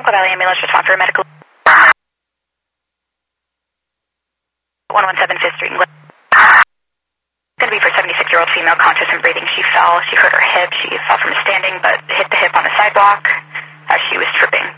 Aqua Valley Ambulance, respond for a medical. 117 5th Street. Going to be for 76-year-old female, conscious and breathing. She fell. She hurt her hip. She fell from standing, but hit the hip on the sidewalk as she was tripping.